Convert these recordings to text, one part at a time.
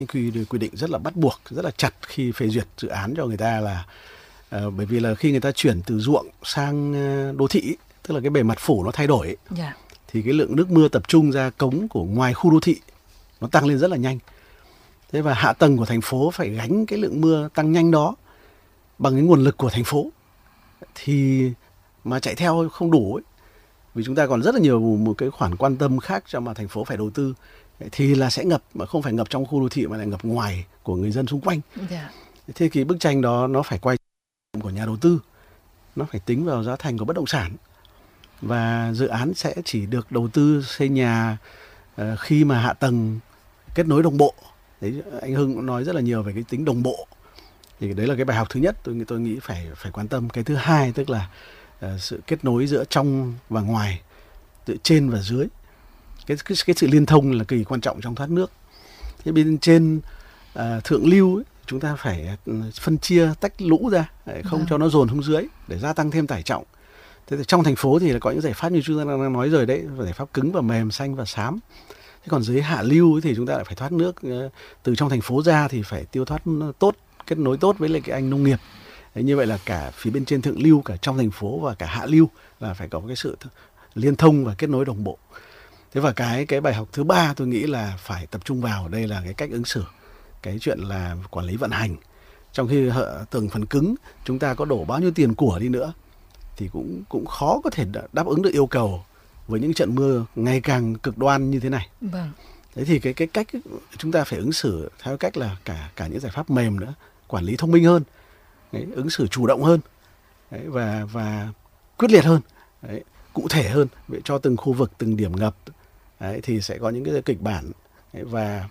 quy định rất là bắt buộc, rất là chặt khi phê duyệt dự án cho người ta là bởi vì là khi người ta chuyển từ ruộng sang đô thị, tức là cái bề mặt phủ nó thay đổi, thì cái lượng nước mưa tập trung ra cống của ngoài khu đô thị nó tăng lên rất là nhanh. Thế và hạ tầng của thành phố phải gánh cái lượng mưa tăng nhanh đó bằng cái nguồn lực của thành phố, thì mà chạy theo không đủ ấy, vì chúng ta còn rất là nhiều một cái khoản quan tâm khác cho mà thành phố phải đầu tư, thì là sẽ ngập, mà không phải ngập trong khu đô thị mà lại ngập ngoài của người dân xung quanh. Thế cái bức tranh đó nó phải quay của nhà đầu tư, nó phải tính vào giá thành của bất động sản, và dự án sẽ chỉ được đầu tư xây nhà khi mà hạ tầng kết nối đồng bộ. Đấy, anh Hưng cũng nói rất là nhiều về cái tính đồng bộ, thì đấy là cái bài học thứ nhất tôi nghĩ phải quan tâm. Cái thứ hai tức là sự kết nối giữa trong và ngoài, giữa trên và dưới. Cái sự liên thông là cực kỳ quan trọng trong thoát nước. Thế bên trên thượng lưu ấy, chúng ta phải phân chia tách lũ ra, không cho nó dồn xuống dưới để gia tăng thêm tải trọng. Thế thì trong thành phố thì có những giải pháp như chúng ta đang nói rồi đấy, giải pháp cứng và mềm, xanh và xám. Thế còn dưới hạ lưu ấy thì chúng ta lại phải thoát nước từ trong thành phố ra, thì phải tiêu thoát tốt, kết nối tốt với lại cái anh nông nghiệp. Đấy, như vậy là cả phía bên trên thượng lưu, cả trong thành phố và cả hạ lưu là phải có cái sự liên thông và kết nối đồng bộ. Thế và cái bài học thứ ba tôi nghĩ là phải tập trung vào đây là cái cách ứng xử, cái chuyện là quản lý vận hành. Trong khi từng phần cứng chúng ta có đổ bao nhiêu tiền của đi nữa thì cũng khó có thể đáp ứng được yêu cầu với những trận mưa ngày càng cực đoan như thế này. Thế thì cái cách chúng ta phải ứng xử theo cách là cả những giải pháp mềm nữa, quản lý thông minh hơn, đấy, ứng xử chủ động hơn, đấy, và quyết liệt hơn, đấy, cụ thể hơn cho từng khu vực, từng điểm ngập, đấy, thì sẽ có những cái kịch bản, đấy, và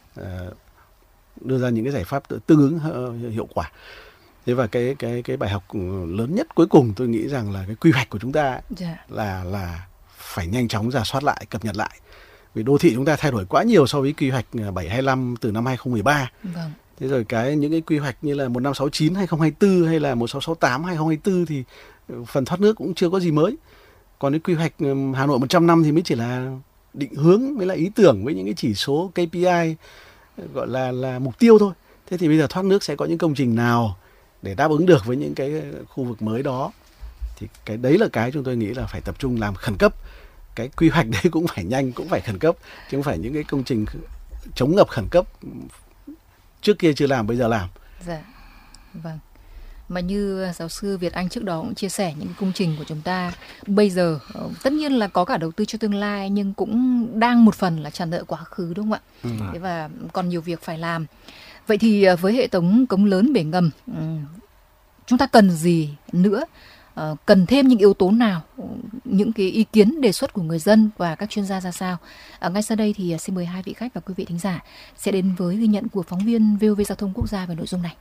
đưa ra những cái giải pháp tương ứng hiệu quả. Thế và cái bài học lớn nhất cuối cùng tôi nghĩ rằng là cái quy hoạch của chúng ta là phải nhanh chóng rà soát lại, cập nhật lại. Vì đô thị chúng ta thay đổi quá nhiều so với quy hoạch 725 từ năm 2013. Thế rồi những cái quy hoạch như là 1569 2024 hay là 1668 2024 thì phần thoát nước cũng chưa có gì mới. Còn cái quy hoạch Hà Nội 100 năm thì mới chỉ là định hướng, mới là ý tưởng với những cái chỉ số KPI gọi là mục tiêu thôi. Thế thì bây giờ thoát nước sẽ có những công trình nào để đáp ứng được với những cái khu vực mới đó, thì cái đấy là cái chúng tôi nghĩ là phải tập trung làm khẩn cấp. Cái quy hoạch đấy cũng phải nhanh, cũng phải khẩn cấp, chứ không phải những cái công trình chống ngập khẩn cấp trước kia chưa làm bây giờ làm. Dạ, vâng. Mà như giáo sư Việt Anh trước đó cũng chia sẻ, những công trình của chúng ta bây giờ tất nhiên là có cả đầu tư cho tương lai, nhưng cũng đang một phần là trả nợ quá khứ, đúng không ạ? Thế và còn nhiều việc phải làm. Vậy thì với hệ thống cống lớn bể ngầm, chúng ta cần gì nữa? Cần thêm những yếu tố nào, những cái ý kiến đề xuất của người dân và các chuyên gia ra sao? Ngay sau đây thì xin mời hai vị khách và quý vị thính giả sẽ đến với ghi nhận của phóng viên VOV Giao thông Quốc gia về nội dung này.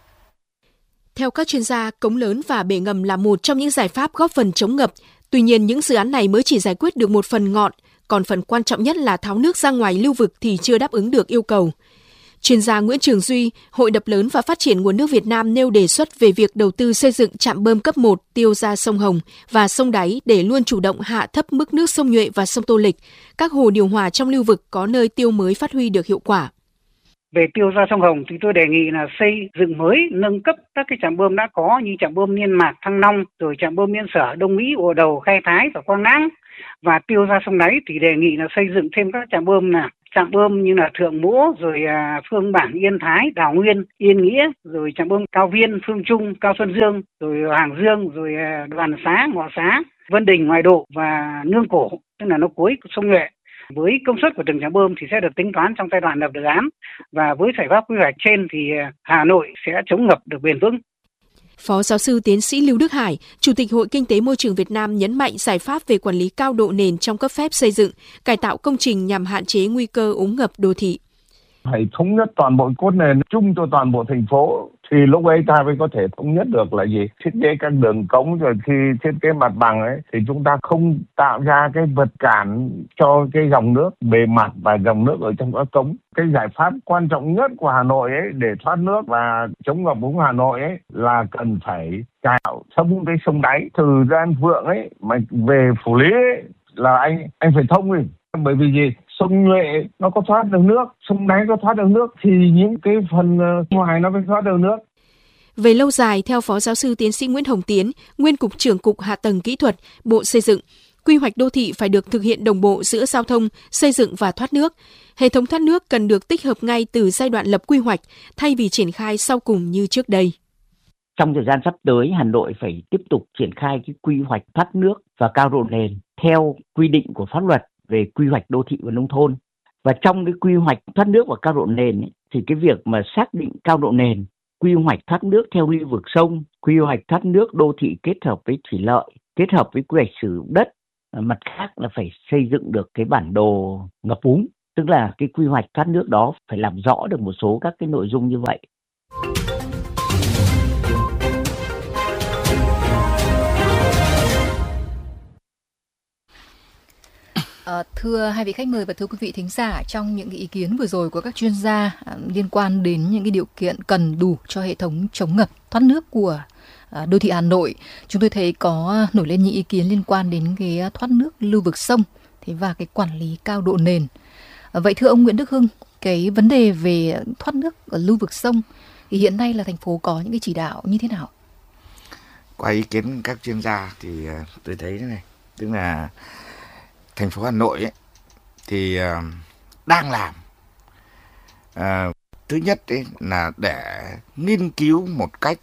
Theo các chuyên gia, cống lớn và bể ngầm là một trong những giải pháp góp phần chống ngập. Tuy nhiên, những dự án này mới chỉ giải quyết được một phần ngọn, còn phần quan trọng nhất là tháo nước ra ngoài lưu vực thì chưa đáp ứng được yêu cầu. Chuyên gia Nguyễn Trường Duy, Hội Đập lớn và Phát triển Nguồn nước Việt Nam nêu đề xuất về việc đầu tư xây dựng trạm bơm cấp 1 tiêu ra sông Hồng và sông Đáy để luôn chủ động hạ thấp mức nước sông Nhuệ và sông Tô Lịch. Các hồ điều hòa trong lưu vực có nơi tiêu mới phát huy được hiệu quả. Về tiêu ra sông Hồng thì tôi đề nghị là xây dựng mới, nâng cấp các cái trạm bơm đã có như trạm bơm Niên Mạc, Thăng Long, rồi trạm bơm Yên Sở, Đông Mỹ, Ồ Đầu, Khai Thái và Quang Lãng. Và tiêu ra sông Đáy thì đề nghị là xây dựng thêm các trạm bơm trạm bơm như là Thượng Mỗ, rồi Phương Bản, Yên Thái, Đào Nguyên, Yên Nghĩa, rồi trạm bơm Cao Viên, Phương Trung, Cao Xuân Dương, rồi Hàng Dương, rồi Đoàn Xá, Ngọ Xá, Vân Đình, Ngoài Độ và Nương Cổ, tức là nó cuối sông Nhuệ. Với công suất của từng trạm bơm thì sẽ được tính toán trong giai đoạn lập dự án, và với giải pháp quy hoạch trên thì Hà Nội sẽ chống ngập được bền vững. Phó giáo sư tiến sĩ Lưu Đức Hải, Chủ tịch Hội Kinh tế Môi trường Việt Nam nhấn mạnh giải pháp về quản lý cao độ nền trong cấp phép xây dựng, cải tạo công trình nhằm hạn chế nguy cơ úng ngập đô thị. Phải thống nhất toàn bộ cốt nền chung cho toàn bộ thành phố, thì lúc ấy ta mới có thể thống nhất được là gì? Thiết kế các đường cống, rồi khi thiết kế mặt bằng ấy thì chúng ta không tạo ra cái vật cản cho cái dòng nước bề mặt và dòng nước ở trong các cống. Cái giải pháp quan trọng nhất của Hà Nội ấy để thoát nước và chống ngập úng Hà Nội ấy là cần phải cạo thông cái sông Đáy từ Gian Phượng ấy mà về Phủ Lý ấy, là anh phải thông bởi vì gì? sông Nhuệ nó có thoát được nước, sông Đáy có thoát được nước, thì những cái phần ngoài nó mới thoát được nước. Về lâu dài, theo Phó Giáo sư Tiến sĩ Nguyễn Hồng Tiến, Nguyên Cục trưởng Cục Hạ tầng Kỹ thuật, Bộ Xây dựng, quy hoạch đô thị phải được thực hiện đồng bộ giữa giao thông, xây dựng và thoát nước. Hệ thống thoát nước cần được tích hợp ngay từ giai đoạn lập quy hoạch, thay vì triển khai sau cùng như trước đây. Trong thời gian sắp tới, Hà Nội phải tiếp tục triển khai cái quy hoạch thoát nước và cao độ nền theo quy định của pháp luật về quy hoạch đô thị và nông thôn. Và trong cái quy hoạch thoát nước và cao độ nền ấy, thì cái việc mà xác định cao độ nền, quy hoạch thoát nước theo lưu vực sông, quy hoạch thoát nước đô thị kết hợp với thủy lợi, kết hợp với quy hoạch sử dụng đất. Mặt khác là phải xây dựng được cái bản đồ ngập úng, tức là cái quy hoạch thoát nước đó phải làm rõ được một số các cái nội dung như vậy. Thưa hai vị khách mời và thưa quý vị thính giả, trong những cái ý kiến vừa rồi của các chuyên gia liên quan đến những cái điều kiện cần đủ cho hệ thống chống ngập thoát nước của đô thị Hà Nội, chúng tôi thấy có nổi lên những ý kiến liên quan đến cái thoát nước lưu vực sông và cái quản lý cao độ nền. Vậy thưa ông Nguyễn Đức Hưng, cái vấn đề về thoát nước ở lưu vực sông thì hiện nay là thành phố có những cái chỉ đạo như thế nào? Qua ý kiến các chuyên gia thì tôi thấy thế này, tức là thành phố Hà Nội ấy, thì đang làm thứ nhất ấy, là để nghiên cứu một cách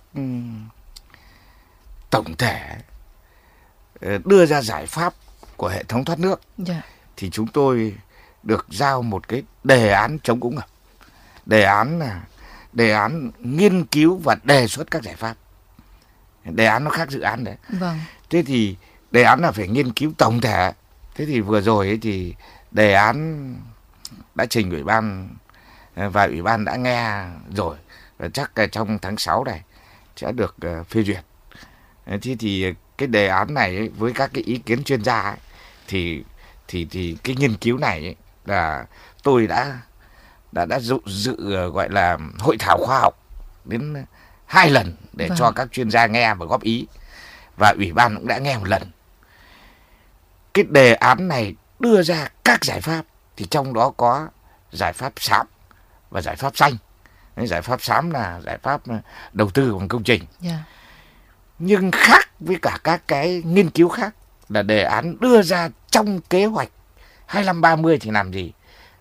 tổng thể, đưa ra giải pháp của hệ thống thoát nước. Thì chúng tôi được giao một cái đề án chống úng ngập. Đề án là đề án nghiên cứu và đề xuất các giải pháp. Đề án nó khác dự án đấy. Thế thì đề án là phải nghiên cứu tổng thể. Thế thì vừa rồi ấy thì đề án đã trình ủy ban và ủy ban đã nghe rồi, và chắc là trong tháng 6 này sẽ được phê duyệt. Thế thì cái đề án này ấy, với các cái ý kiến chuyên gia ấy, thì cái nghiên cứu này ấy, là tôi đã dự gọi là hội thảo khoa học đến 2 lần để cho các chuyên gia nghe và góp ý, và ủy ban cũng đã nghe 1 lần. Cái đề án này đưa ra các giải pháp, thì trong đó có giải pháp xám và giải pháp xanh. Giải pháp xám là giải pháp đầu tư bằng công trình. Nhưng khác với cả các cái nghiên cứu khác là đề án đưa ra trong kế hoạch 25-30 thì làm gì,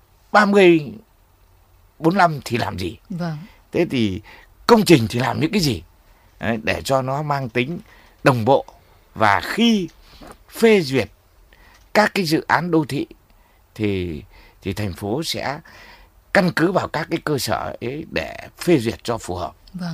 30-45 thì làm gì. Thế thì công trình thì làm những cái gì để cho nó mang tính đồng bộ, và khi phê duyệt các cái dự án đô thị thì thành phố sẽ căn cứ vào các cái cơ sở ấy để phê duyệt cho phù hợp.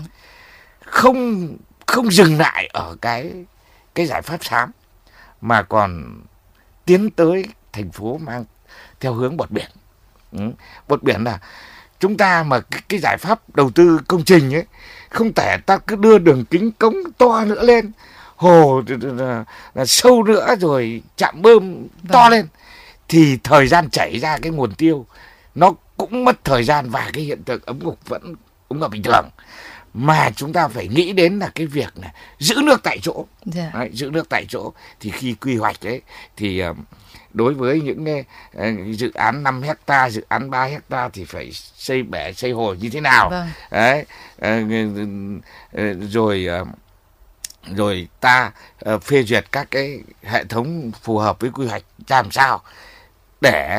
Không dừng lại ở cái giải pháp xám, mà còn tiến tới thành phố mang theo hướng bọt biển. Bọt biển là chúng ta mà cái giải pháp đầu tư công trình ấy, không thể ta cứ đưa đường kính cống to nữa lên, hồ là sâu nữa, rồi trạm bơm to lên, thì thời gian chảy ra cái nguồn tiêu nó cũng mất thời gian, và cái hiện tượng ống ngục vẫn ống ngập bình thường. Mà chúng ta phải nghĩ đến là cái việc là giữ nước tại chỗ. Đấy, giữ nước tại chỗ thì khi quy hoạch ấy thì đối với những dự án 5 hectare, dự án 3 hectare thì phải xây bể, xây hồ như thế nào. Đấy, rồi ta phê duyệt các cái hệ thống phù hợp với quy hoạch làm sao để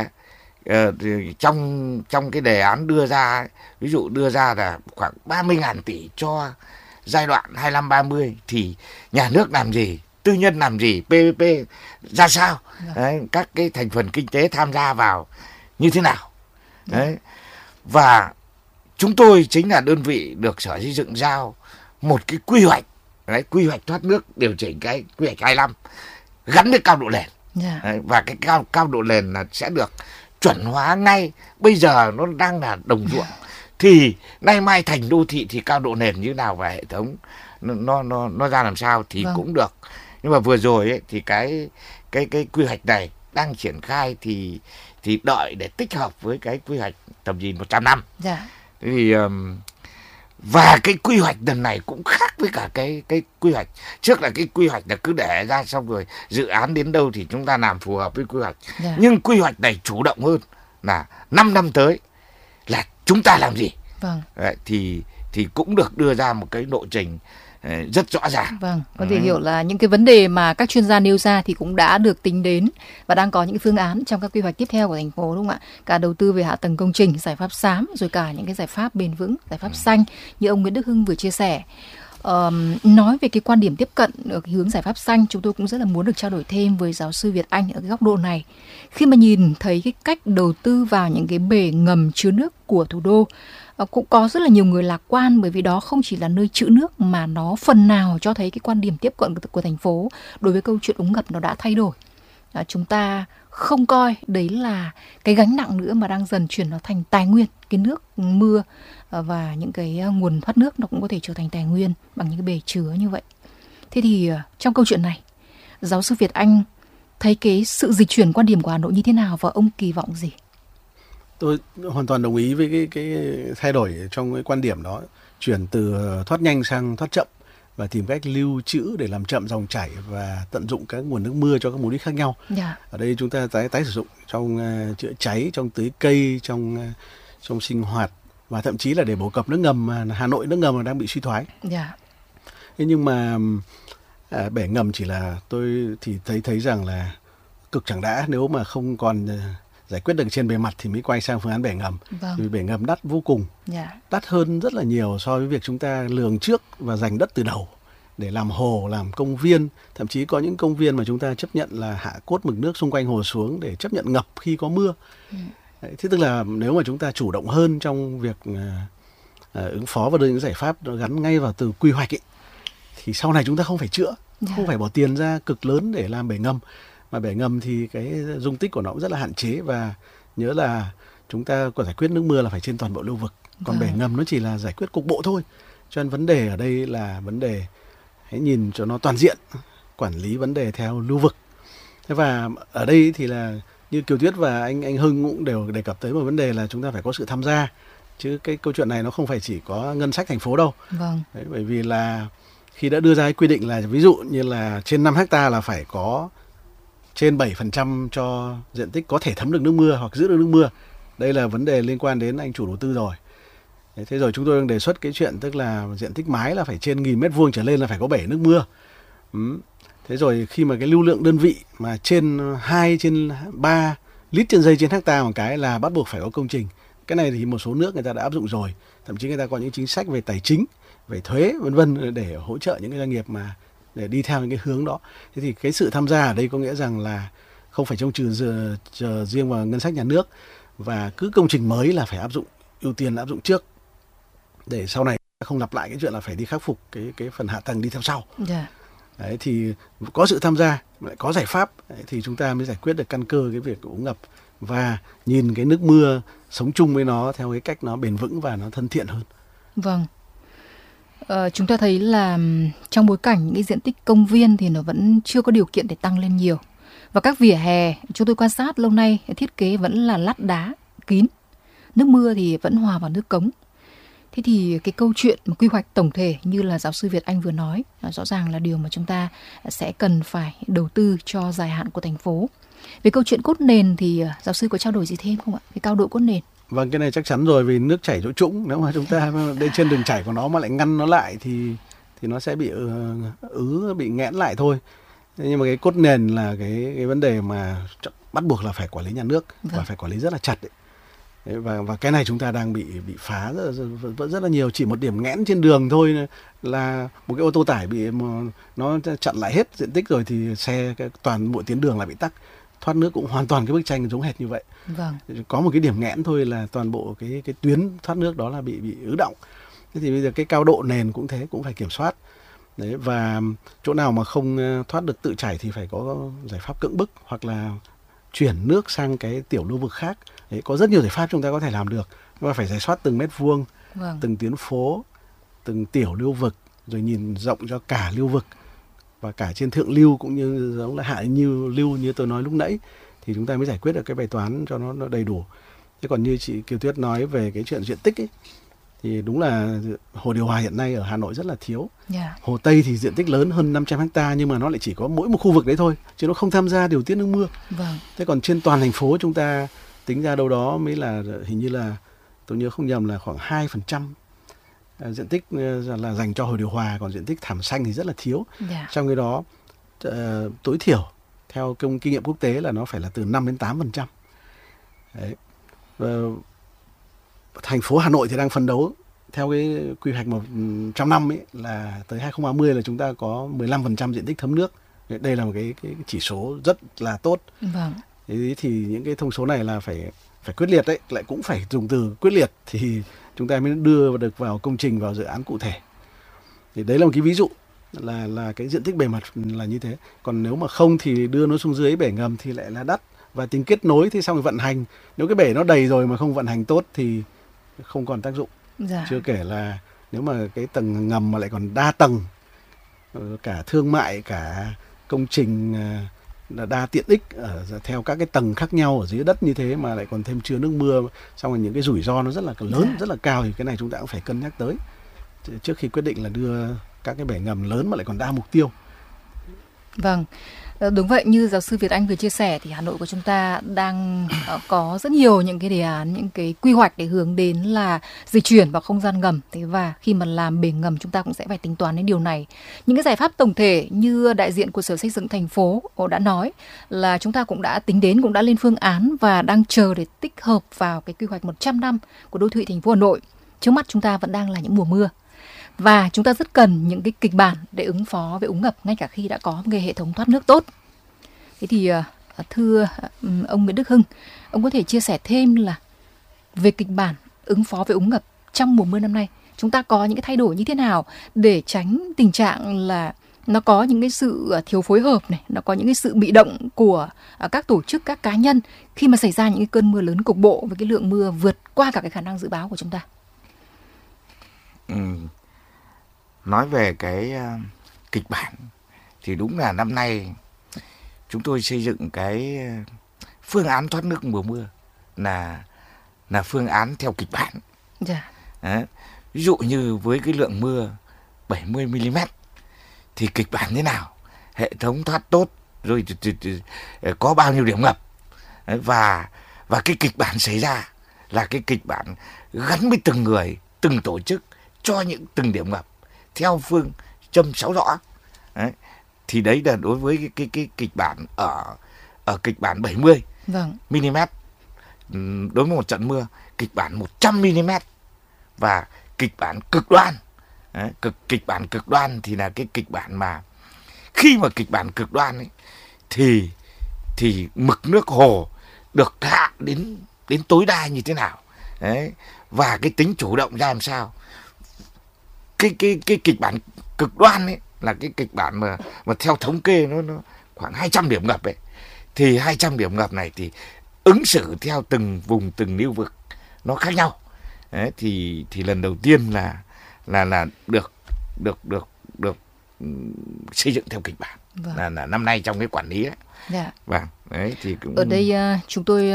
trong cái đề án đưa ra, ví dụ đưa ra là khoảng 30.000 tỷ cho giai đoạn 25-30 thì nhà nước làm gì, tư nhân làm gì, PPP ra sao, đấy, các cái thành phần kinh tế tham gia vào như thế nào. Đấy. Và chúng tôi chính là đơn vị được Sở Xây dựng giao một cái quy hoạch, đấy, quy hoạch thoát nước, điều chỉnh cái quy hoạch 25 gắn với cao độ nền. Đấy, và cái cao độ nền là sẽ được chuẩn hóa ngay. Bây giờ nó đang là đồng ruộng, thì nay mai thành đô thị thì cao độ nền như nào và hệ thống nó ra làm sao thì cũng được. Nhưng mà vừa rồi ấy, thì cái quy hoạch này đang triển khai thì đợi để tích hợp với cái quy hoạch tầm nhìn 100 năm. Thì và cái quy hoạch lần này cũng khác với cả cái quy hoạch trước, là cái quy hoạch là cứ để ra xong rồi dự án đến đâu thì chúng ta làm phù hợp với quy hoạch. Nhưng quy hoạch này chủ động hơn, là 5 năm tới là chúng ta làm gì. Vâng. Đấy, thì cũng được đưa ra một cái lộ trình rất rõ ràng. Vâng, có thể hiểu là những cái vấn đề mà các chuyên gia nêu ra thì cũng đã được tính đến và đang có những phương án trong các quy hoạch tiếp theo của thành phố, đúng không ạ? Cả đầu tư về hạ tầng công trình, giải pháp xám, rồi cả những cái giải pháp bền vững, giải pháp xanh như ông Nguyễn Đức Hưng vừa chia sẻ. Nói về cái quan điểm tiếp cận ở cái hướng giải pháp xanh, chúng tôi cũng rất là muốn được trao đổi thêm với giáo sư Việt Anh ở cái góc độ này. Khi mà nhìn thấy cái cách đầu tư vào những cái bể ngầm chứa nước của thủ đô, cũng có rất là nhiều người lạc quan, bởi vì đó không chỉ là nơi trữ nước mà nó phần nào cho thấy cái quan điểm tiếp cận của thành phố đối với câu chuyện ống ngập nó đã thay đổi. Chúng ta không coi đấy là cái gánh nặng nữa mà đang dần chuyển nó thành tài nguyên. Cái nước mưa và những cái nguồn thoát nước nó cũng có thể trở thành tài nguyên bằng những cái bể chứa như vậy. Thế thì trong câu chuyện này, giáo sư Việt Anh thấy cái sự dịch chuyển quan điểm của Hà Nội như thế nào và ông kỳ vọng gì? Tôi hoàn toàn đồng ý với cái thay đổi trong cái quan điểm đó, chuyển từ thoát nhanh sang thoát chậm và tìm cách lưu trữ để làm chậm dòng chảy và tận dụng các nguồn nước mưa cho các mục đích khác nhau. Ở đây chúng ta tái sử dụng trong chữa cháy, trong tưới cây, trong sinh hoạt và thậm chí là để bổ cập nước ngầm mà Hà Nội nước ngầm đang bị suy thoái. Thế nhưng mà bể ngầm chỉ là tôi thì thấy rằng là cực chẳng đã, nếu mà không còn giải quyết được trên bề mặt thì mới quay sang phương án bể ngầm. Vì bể ngầm đắt vô cùng, đắt hơn rất là nhiều so với việc chúng ta lường trước và dành đất từ đầu để làm hồ, làm công viên. Thậm chí có những công viên mà chúng ta chấp nhận là hạ cốt mực nước xung quanh hồ xuống để chấp nhận ngập khi có mưa. Thế tức là nếu mà chúng ta chủ động hơn trong việc ứng phó và đưa những giải pháp gắn ngay vào từ quy hoạch ấy, thì sau này chúng ta không phải chữa, không phải bỏ tiền ra cực lớn để làm bể ngầm. Mà bể ngầm thì cái dung tích của nó cũng rất là hạn chế, và nhớ là chúng ta có giải quyết nước mưa là phải trên toàn bộ lưu vực, còn bể ngầm nó chỉ là giải quyết cục bộ thôi. Cho nên vấn đề ở đây là vấn đề hãy nhìn cho nó toàn diện, quản lý vấn đề theo lưu vực. Thế và ở đây thì là như Kiều Tuyết và anh Hưng cũng đều đề cập tới một vấn đề là chúng ta phải có sự tham gia, chứ cái câu chuyện này nó không phải chỉ có ngân sách thành phố đâu. Đấy, bởi vì là khi đã đưa ra cái quy định là ví dụ như là trên 5 hectare là phải có trên 7% cho diện tích có thể thấm được nước mưa hoặc giữ được nước mưa. Đây là vấn đề liên quan đến anh chủ đầu tư rồi. Thế rồi chúng tôi đang đề xuất cái chuyện tức là diện tích mái là phải trên 1.000 m² trở lên là phải có bể nước mưa. Thế rồi khi mà cái lưu lượng đơn vị mà trên 2 trên 3 lít trên giây trên hectare một cái là bắt buộc phải có công trình. Cái này thì một số nước người ta đã áp dụng rồi. Thậm chí người ta có những chính sách về tài chính, về thuế vân vân để hỗ trợ những cái doanh nghiệp mà để đi theo những cái hướng đó. Thế thì cái sự tham gia ở đây có nghĩa rằng là không phải trông chờ riêng vào ngân sách nhà nước, và cứ công trình mới là phải ưu tiên áp dụng trước để sau này không lặp lại cái chuyện là phải đi khắc phục cái phần hạ tầng đi theo sau. Đấy, thì có sự tham gia, có giải pháp thì chúng ta mới giải quyết được căn cơ cái việc úng ngập và nhìn cái nước mưa sống chung với nó theo cái cách nó bền vững và nó thân thiện hơn. Vâng. Chúng ta thấy là trong bối cảnh những cái diện tích công viên thì nó vẫn chưa có điều kiện để tăng lên nhiều. Và các vỉa hè, chúng tôi quan sát lâu nay thiết kế vẫn là lát đá kín. Nước mưa thì vẫn hòa vào nước cống. Thế thì cái câu chuyện mà quy hoạch tổng thể như là giáo sư Việt Anh vừa nói rõ ràng là điều mà chúng ta sẽ cần phải đầu tư cho dài hạn của thành phố. Về câu chuyện cốt nền thì giáo sư có trao đổi gì thêm không ạ? Cái cao độ cốt nền. Vâng, cái này chắc chắn rồi, vì nước chảy chỗ trũng, nếu mà chúng ta lên trên đường chảy của nó mà lại ngăn nó lại thì nó sẽ bị bị nghẽn lại thôi. Nhưng mà cái cốt nền là cái vấn đề mà bắt buộc là phải quản lý nhà nước và phải quản lý rất là chặt đấy. Và cái này chúng ta đang bị phá rất là nhiều. Chỉ một điểm nghẽn trên đường thôi là một cái ô tô tải bị nó chặn lại hết diện tích rồi thì toàn bộ tuyến đường là bị tắc. Thoát nước cũng hoàn toàn cái bức tranh giống hệt như vậy. Có một cái điểm nghẽn thôi là toàn bộ cái tuyến thoát nước đó là bị ứ đọng. Thế thì bây giờ cái cao độ nền cũng thế, cũng phải kiểm soát. Đấy, và chỗ nào mà không thoát được tự chảy thì phải có giải pháp cưỡng bức hoặc là chuyển nước sang cái tiểu lưu vực khác. Đấy, có rất nhiều giải pháp chúng ta có thể làm được, nhưng mà phải rà soát từng mét vuông, từng tuyến phố, từng tiểu lưu vực, rồi nhìn rộng cho cả lưu vực và cả trên thượng lưu cũng như giống là hạ lưu như tôi nói lúc nãy, thì chúng ta mới giải quyết được cái bài toán cho nó đầy đủ. Thế còn như chị Kiều Tuyết nói về cái chuyện diện tích ấy, thì đúng là hồ điều hòa hiện nay ở Hà Nội rất là thiếu. Hồ Tây thì diện tích lớn hơn 500 ha nhưng mà nó lại chỉ có mỗi một khu vực đấy thôi, chứ nó không tham gia điều tiết nước mưa. Thế còn trên toàn thành phố chúng ta tính ra đâu đó mới là hình như là tôi nhớ không nhầm là khoảng 2% diện tích là dành cho hồ điều hòa, còn diện tích thảm xanh thì rất là thiếu. Trong cái đó tối thiểu theo kinh nghiệm quốc tế là nó phải là từ 5 đến 8%. Đấy. Thành phố Hà Nội thì đang phấn đấu theo cái quy hoạch 100 năm ấy là tới 2030 là chúng ta có 15% diện tích thấm nước. Đây là một cái chỉ số rất là tốt. Vâng. Thế thì những cái thông số này là phải quyết liệt đấy, lại cũng phải dùng từ quyết liệt thì chúng ta mới đưa được vào công trình, vào dự án cụ thể. Thì đấy là một cái ví dụ là cái diện tích bề mặt là như thế. Còn nếu mà không thì đưa nó xuống dưới bể ngầm thì lại là đắt, và tính kết nối thì xong rồi vận hành. Nếu cái bể nó đầy rồi mà không vận hành tốt thì không còn tác dụng. Chưa kể là nếu mà cái tầng ngầm mà lại còn đa tầng, cả thương mại, cả công trình đa tiện ích theo các cái tầng khác nhau ở dưới đất như thế, mà lại còn thêm chứa nước mưa, xong rồi những cái rủi ro nó rất là lớn, rất là cao, thì cái này chúng ta cũng phải cân nhắc tới trước khi quyết định là đưa các cái bể ngầm lớn mà lại còn đa mục tiêu. Vâng, đúng vậy, như giáo sư Việt Anh vừa chia sẻ thì Hà Nội của chúng ta đang có rất nhiều những cái đề án, những cái quy hoạch để hướng đến là dịch chuyển vào không gian ngầm. Thế và khi mà làm bể ngầm chúng ta cũng sẽ phải tính toán đến điều này. Những cái giải pháp tổng thể như đại diện của Sở Xây dựng thành phố đã nói là chúng ta cũng đã tính đến, cũng đã lên phương án và đang chờ để tích hợp vào cái quy hoạch 100 năm của đô thị thành phố Hà Nội. Trước mắt chúng ta vẫn đang là những mùa mưa. Và chúng ta rất cần những cái kịch bản để ứng phó với úng ngập ngay cả khi đã có một cái hệ thống thoát nước tốt. Thế thì thưa ông Nguyễn Đức Hưng, ông có thể chia sẻ thêm là về kịch bản ứng phó với úng ngập trong mùa mưa năm nay, chúng ta có những cái thay đổi như thế nào để tránh tình trạng là nó có những cái sự thiếu phối hợp này, nó có những cái sự bị động của các tổ chức, các cá nhân khi mà xảy ra những cái cơn mưa lớn cục bộ với cái lượng mưa vượt qua cả cái khả năng dự báo của chúng ta. Nói về cái kịch bản thì đúng là năm nay chúng tôi xây dựng cái phương án thoát nước mùa mưa là phương án theo kịch bản. Đấy. Ví dụ như với cái lượng mưa 70 mm thì kịch bản thế nào, hệ thống thoát tốt, rồi có bao nhiêu điểm ngập. Đấy. Và cái kịch bản xảy ra là cái kịch bản gắn với từng người, từng tổ chức cho những từng điểm ngập theo phương châm 6 rõ. Đấy. Thì đấy là đối với cái kịch bản ở kịch bản 70 mm đối với một trận mưa, kịch bản 100 mm và kịch bản cực đoan. Đấy, kịch bản cực đoan thì là cái kịch bản mà khi mà kịch bản cực đoan ấy thì mực nước hồ được hạ đến tối đa như thế nào. Đấy, và cái tính chủ động ra làm sao. Cái kịch bản cực đoan ấy là cái kịch bản mà theo thống kê nó khoảng 200 điểm ngập ấy. Thì 200 điểm ngập này thì ứng xử theo từng vùng, từng lưu vực nó khác nhau. Đấy, thì lần đầu tiên là được xây dựng theo kịch bản. Là năm nay trong cái quản lý ấy. Đấy thì cũng... Ở đây chúng tôi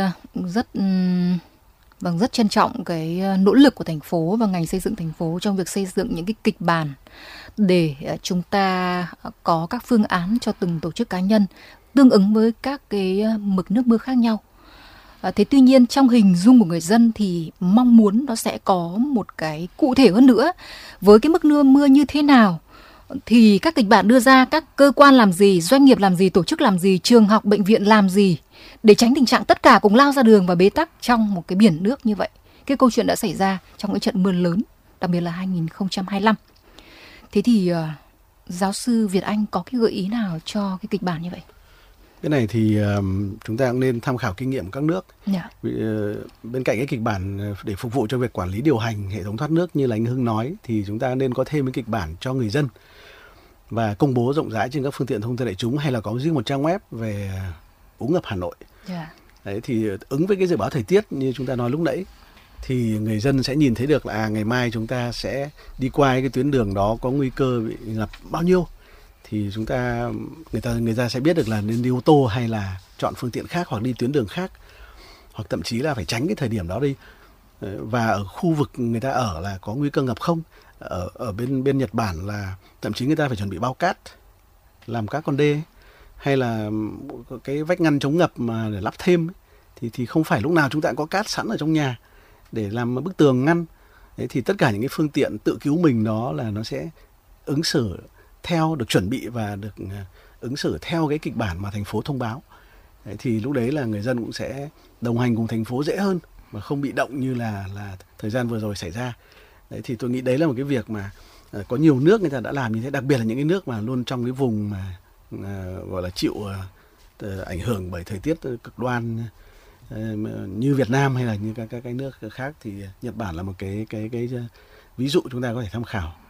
rất trân trọng cái nỗ lực của thành phố và ngành xây dựng thành phố trong việc xây dựng những cái kịch bản để chúng ta có các phương án cho từng tổ chức cá nhân tương ứng với các cái mực nước mưa khác nhau. Thế tuy nhiên trong hình dung của người dân thì mong muốn nó sẽ có một cái cụ thể hơn nữa. Với cái mức mưa như thế nào thì các kịch bản đưa ra, các cơ quan làm gì, doanh nghiệp làm gì, tổ chức làm gì, trường học, bệnh viện làm gì để tránh tình trạng tất cả cùng lao ra đường và bế tắc trong một cái biển nước như vậy. Cái câu chuyện đã xảy ra trong cái trận mưa lớn, đặc biệt là 2025. Thế thì giáo sư Việt Anh có cái gợi ý nào cho cái kịch bản như vậy? Cái này thì chúng ta cũng nên tham khảo kinh nghiệm các nước. Bên cạnh cái kịch bản để phục vụ cho việc quản lý điều hành hệ thống thoát nước như là anh Hưng nói, thì chúng ta nên có thêm cái kịch bản cho người dân và công bố rộng rãi trên các phương tiện thông tin đại chúng, hay là có riêng một trang web về úng ngập Hà Nội. Đấy, thì ứng với cái dự báo thời tiết như chúng ta nói lúc nãy thì người dân sẽ nhìn thấy được là ngày mai chúng ta sẽ đi qua cái tuyến đường đó có nguy cơ bị ngập bao nhiêu, thì người ta sẽ biết được là nên đi ô tô hay là chọn phương tiện khác hoặc đi tuyến đường khác, hoặc thậm chí là phải tránh cái thời điểm đó đi. Và ở khu vực người ta ở là có nguy cơ ngập không. Ở bên Nhật Bản là thậm chí người ta phải chuẩn bị bao cát làm các con đê hay là cái vách ngăn chống ngập mà để lắp thêm. thì không phải lúc nào chúng ta cũng có cát sẵn ở trong nhà để làm bức tường ngăn. Đấy, thì tất cả những cái phương tiện tự cứu mình đó là nó sẽ ứng xử theo, được chuẩn bị và được ứng xử theo cái kịch bản mà thành phố thông báo. Đấy, thì lúc đấy là người dân cũng sẽ đồng hành cùng thành phố dễ hơn và không bị động như là thời gian vừa rồi xảy ra. Đấy, thì tôi nghĩ đấy là một cái việc mà có nhiều nước người ta đã làm như thế, đặc biệt là những cái nước mà luôn trong cái vùng mà gọi là chịu ảnh hưởng bởi thời tiết cực đoan như Việt Nam hay là như các cái nước khác, thì Nhật Bản là một cái ví dụ chúng ta có thể tham khảo.